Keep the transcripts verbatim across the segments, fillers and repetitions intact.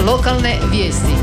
Lokalne vijesti.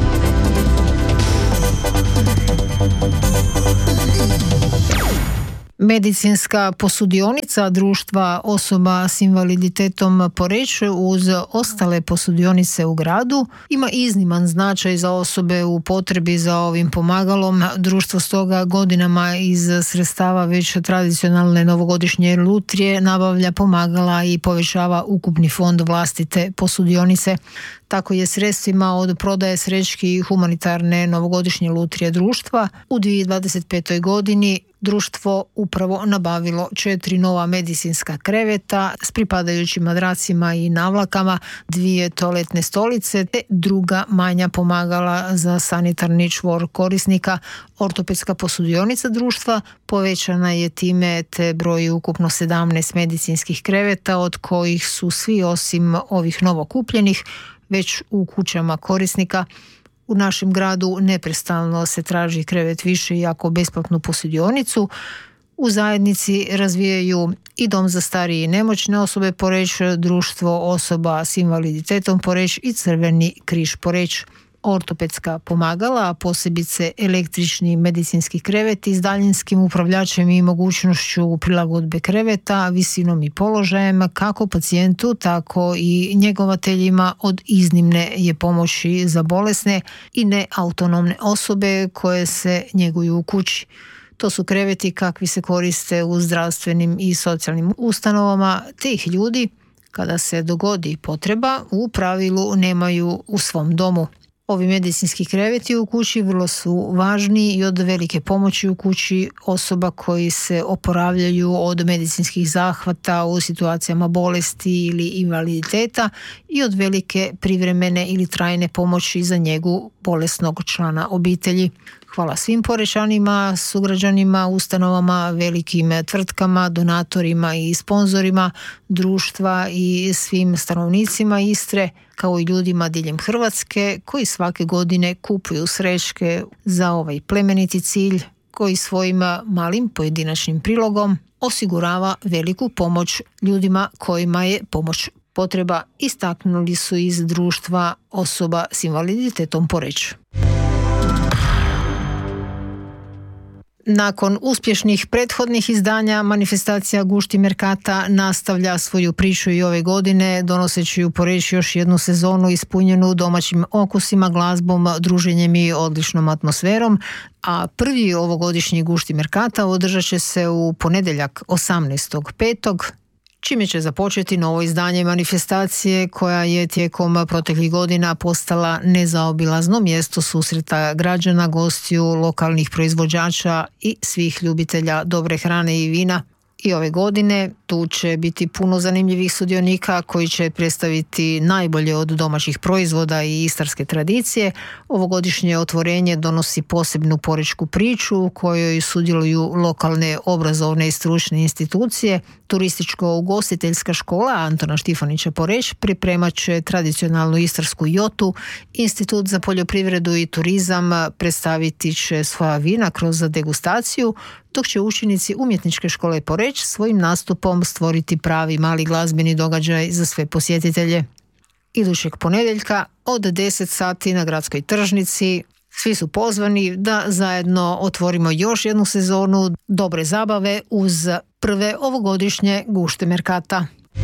Medicinska posudionica društva osoba s invaliditetom Poreč uz ostale posudionice u gradu ima izniman značaj za osobe u potrebi za ovim pomagalom. Društvo stoga godinama iz sredstava već tradicionalne novogodišnje lutrije nabavlja pomagala i povećava ukupni fond vlastite posudionice. Tako je sredstvima od prodaje srećki i humanitarne novogodišnje lutrije društva u dvije tisuće dvadeset petoj godini društvo upravo nabavilo četiri nova medicinska kreveta s pripadajućim madracima i navlakama, dvije toaletne stolice te druga manja pomagala za sanitarni čvor korisnika. Ortopedska posudionica društva povećana je time te broji ukupno sedamnaest medicinskih kreveta, od kojih su svi osim ovih novokupljenih već u kućama korisnika. U našem gradu neprestano se traži krevet više, iako besplatnu posudionicu. U zajednici razvijaju i dom za starije i nemoćne osobe Poreč, društvo osoba s invaliditetom Poreč i Crveni križ Poreč. Ortopedska pomagala, a posebice električni medicinski kreveti s daljinskim upravljačem i mogućnošću prilagodbe kreveta, visinom i položajem kako pacijentu, tako i njegovateljima od iznimne je pomoći za bolesne i neautonomne osobe koje se njeguju u kući. To su kreveti kakvi se koriste u zdravstvenim i socijalnim ustanovama, te ih ljudi, kada se dogodi potreba, u pravilu nemaju u svom domu. Ovi medicinski kreveti u kući vrlo su važni i od velike pomoći u kući osoba koji se oporavljaju od medicinskih zahvata u situacijama bolesti ili invaliditeta i od velike privremene ili trajne pomoći za njegu bolesnog člana obitelji. Hvala svim Porečanima, sugrađanima, ustanovama, velikim tvrtkama, donatorima i sponzorima društva i svim stanovnicima Istre, kao i ljudima diljem Hrvatske koji svake godine kupuju srećke za ovaj plemeniti cilj koji svojim malim pojedinačnim prilogom osigurava veliku pomoć ljudima kojima je pomoć potreba, istaknuli su iz društva osoba s invaliditetom Poreč. Nakon uspješnih prethodnih izdanja, manifestacija Gušti Merkata nastavlja svoju priču i ove godine, donoseći u Poreč još jednu sezonu ispunjenu domaćim okusima, glazbom, druženjem i odličnom atmosferom, a prvi ovogodišnji Gušti Merkata održat će se u ponedjeljak osamnaestog petog čime će započeti novo izdanje manifestacije koja je tijekom proteklih godina postala nezaobilazno mjesto susreta građana, gostiju, lokalnih proizvođača i svih ljubitelja dobre hrane i vina. I ove godine tu će biti puno zanimljivih sudionika koji će predstaviti najbolje od domaćih proizvoda i istarske tradicije. Ovogodišnje otvorenje donosi posebnu porečku priču u kojoj sudjeluju lokalne obrazovne i stručne institucije. Turističko-ugostiteljska škola Antona Štifanića Poreč pripremat će tradicionalnu istarsku jotu. Institut za poljoprivredu i turizam predstaviti će svoja vina kroz degustaciju, dok će učenici Umjetničke škole Poreč svojim nastupom stvoriti pravi mali glazbeni događaj za sve posjetitelje. Idućeg ponedjeljka od deset sati na gradskoj tržnici svi su pozvani da zajedno otvorimo još jednu sezonu dobre zabave uz prve ovogodišnje Gušte Merkata.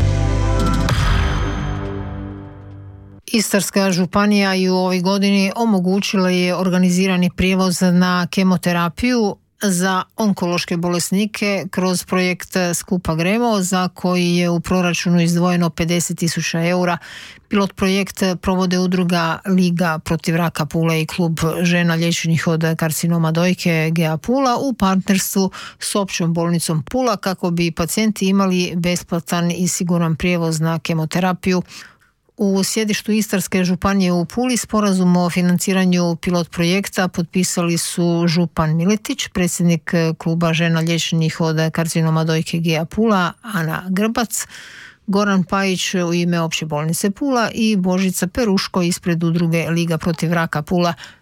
Istarska županija i u ovoj godini omogućila je organizirani prijevoz na kemoterapiju za onkološke bolesnike kroz projekt Skupa gremo, za koji je u proračunu izdvojeno pedeset tisuća eura. Pilot projekt provode udruga Liga protiv raka Pule i klub žena liječenih od karcinoma dojke G A Pula u partnerstvu s Općom bolnicom Pula kako bi pacijenti imali besplatan i siguran prijevoz na kemoterapiju. U sjedištu Istarske županije u Puli sporazum o financiranju pilot projekta potpisali su župan Miletić, predsjednik kluba žena liječenih od karcinoma dojke G A Pula Ana Grbac, Goran Pajić u ime Opće bolnice Pula i Božica Peruško ispred udruge Liga protiv raka Pula.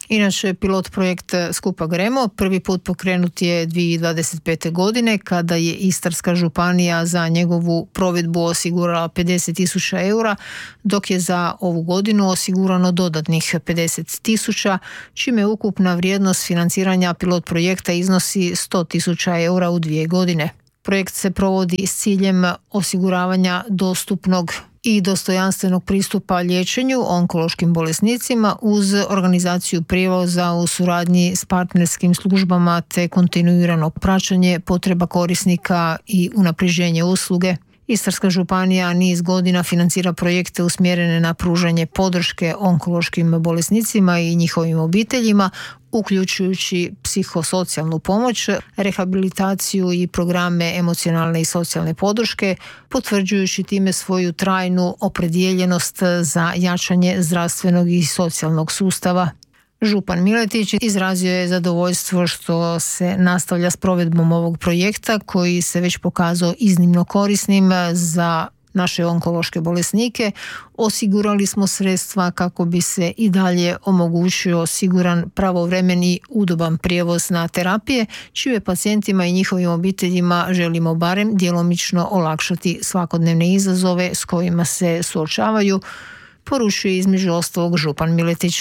Inače, pilot projekt Skupa Gremo prvi put pokrenut je dvije tisuće dvadeset pete. godine kada je Istarska županija za njegovu provedbu osigurala pedeset tisuća eura, dok je za ovu godinu osigurano dodatnih pedeset tisuća, čime ukupna vrijednost financiranja pilot projekta iznosi sto tisuća eura u dvije godine. Projekt se provodi s ciljem osiguravanja dostupnog i dostojanstvenog pristupa liječenju onkološkim bolesnicima uz organizaciju prijevoza u suradnji s partnerskim službama te kontinuirano praćenje potreba korisnika i unapređenje usluge. Istarska županija niz godina financira projekte usmjerene na pružanje podrške onkološkim bolesnicima i njihovim obiteljima, uključujući psihosocijalnu pomoć, rehabilitaciju i programe emocionalne i socijalne podrške, potvrđujući time svoju trajnu opredijeljenost za jačanje zdravstvenog i socijalnog sustava. Župan Miletić izrazio je zadovoljstvo što se nastavlja s provedbom ovog projekta koji se već pokazao iznimno korisnim za naše onkološke bolesnike. Osigurali smo sredstva kako bi se i dalje omogućio siguran, pravovremeni, udoban prijevoz na terapije, čije pacijentima i njihovim obiteljima želimo barem djelomično olakšati svakodnevne izazove s kojima se suočavaju, poručio između ostalog župan Miletić.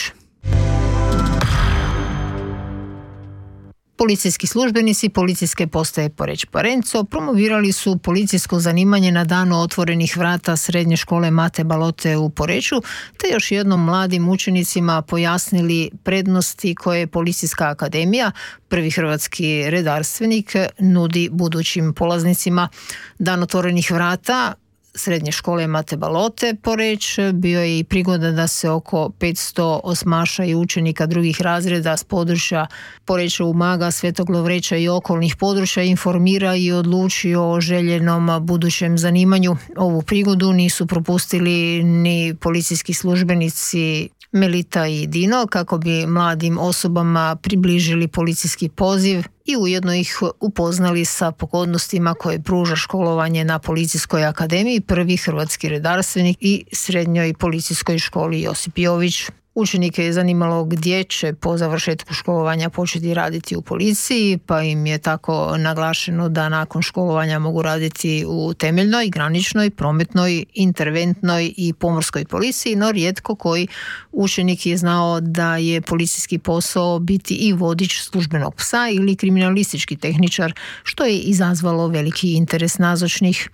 Policijski službenici policijske postaje Poreč-Parenco promovirali su policijsko zanimanje na danu otvorenih vrata srednje škole Mate Balote u Poreču, te još jednom mladim učenicima pojasnili prednosti koje Policijska akademija, prvi hrvatski redarstvenik, nudi budućim polaznicima. Dan otvorenih vrata srednje škole Mate Balote Poreč bio je i prigoda da se oko petsto osmaša i učenika drugih razreda s područja Poreča, Umaga, Svetog Lovreća i okolnih područja informira i odluči o željenom budućem zanimanju. Ovu prigodu nisu propustili ni policijski službenici Melita i Dino kako bi mladim osobama približili policijski poziv i ujedno ih upoznali sa pogodnostima koje pruža školovanje na Policijskoj akademiji, prvi hrvatski redarstvenik i srednjoj policijskoj školi Josip Jović. Učenike je zanimalo gdje će po završetku školovanja početi raditi u policiji, pa im je tako naglašeno da nakon školovanja mogu raditi u temeljnoj, graničnoj, prometnoj, interventnoj i pomorskoj policiji, no rijetko koji učenik je znao da je policijski posao biti i vodič službenog psa ili kriminalistički tehničar, što je izazvalo veliki interes nazočnih.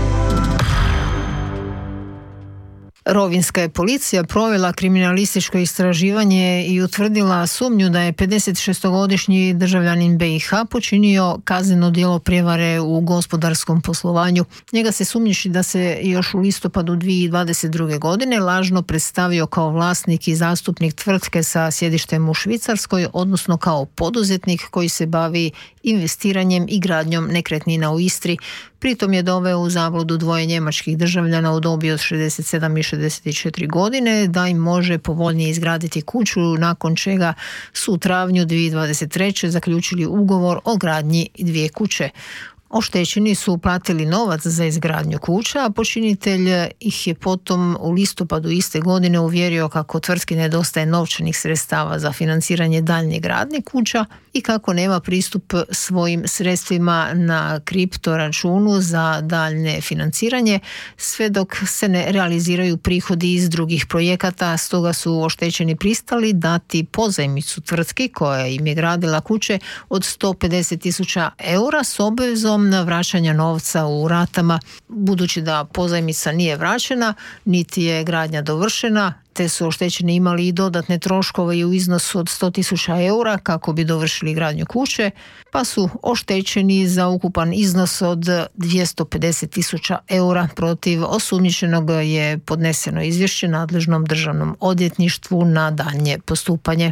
Rovinjska je policija provela kriminalističko istraživanje i utvrdila sumnju da je pedesetšestogodišnji državljanin be i ha počinio kazneno djelo prijevare u gospodarskom poslovanju. Njega se sumnjiči da se još u listopadu dvije tisuće dvadeset druge. godine lažno predstavio kao vlasnik i zastupnik tvrtke sa sjedištem u Švicarskoj, odnosno kao poduzetnik koji se bavi investiranjem i gradnjom nekretnina u Istri. Pritom je doveo u zabludu dvoje njemačkih državljana u dobi od šezdeset sedam i šezdeset četiri godine da im može povoljnije izgraditi kuću, nakon čega su u travnju dvije tisuće dvadeset treće. zaključili ugovor o gradnji dvije kuće. Oštećeni su uplatili novac za izgradnju kuća, a počinitelj ih je potom u listopadu iste godine uvjerio kako tvrtki nedostaje novčanih sredstava za financiranje daljnje gradnje kuća i kako nema pristup svojim sredstvima na kripto računu za daljnje financiranje, sve dok se ne realiziraju prihodi iz drugih projekata. Stoga su oštećeni pristali dati pozajmicu tvrtki koja im je gradila kuće od sto pedeset tisuća eura s obvezom na vraćanje novca u ratama. Budući da pozajmica nije vraćena, niti je gradnja dovršena, te su oštećeni imali i dodatne troškove u iznosu od sto tisuća eura kako bi dovršili gradnju kuće, pa su oštećeni za ukupan iznos od dvjesto pedeset tisuća eura. Protiv osumnjičenog je podneseno izvješće nadležnom državnom odvjetništvu na daljnje postupanje.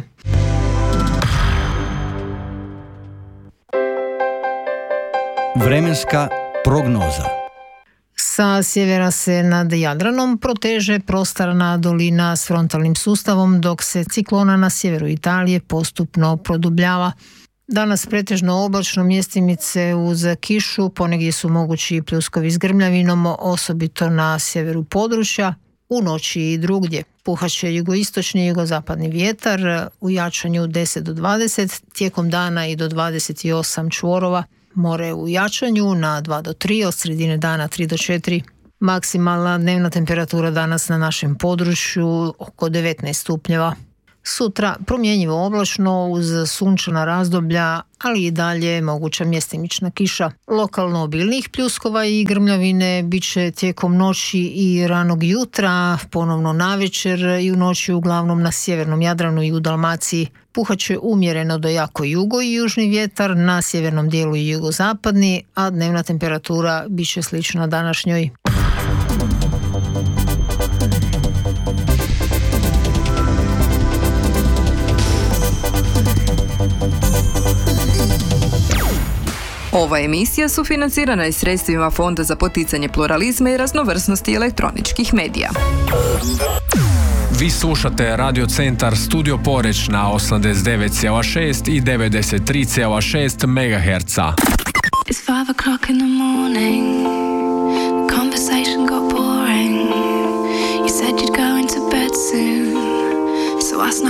Vremenska prognoza. Sa sjevera se nad Jadranom proteže prostorna dolina s frontalnim sustavom, dok se ciklona na sjeveru Italije postupno produbljava. Danas pretežno oblačno, mjestimice uz kišu, ponegdje su mogući pljuskovi s grmljavinom, osobito na sjeveru područja, u noći i drugdje. puhaće jugoistočni i jugozapadni vjetar u jačanju deset do dvadeset, tijekom dana i do dvadeset osam čvorova. More u jačanju na dva do tri, od sredine dana tri do četiri. Maksimalna dnevna temperatura danas na našem području oko devetnaest stupnjeva. Sutra promjenjivo oblačno uz sunčana razdoblja, ali i dalje moguća mjestimična kiša. Lokalno obilnih pljuskova i grmljavine bit će tijekom noći i ranog jutra, ponovno navečer i u noći uglavnom na sjevernom Jadranu i u Dalmaciji. Puhaće umjereno do jako jugo i južni vjetar na sjevernom dijelu i jugozapadni, a dnevna temperatura bit će slična današnjoj. Ova emisija sufinancirana je sredstvima Fonda za poticanje pluralizma i raznovrsnosti elektroničkih medija. Vi slušate Radio Centar Studio Poreč na osamdeset devet zarez šest i devedeset tri zarez šest megaherca. It's five o'clock in the morning. The conversation got boring. You said you'd go into bed soon. So I snuck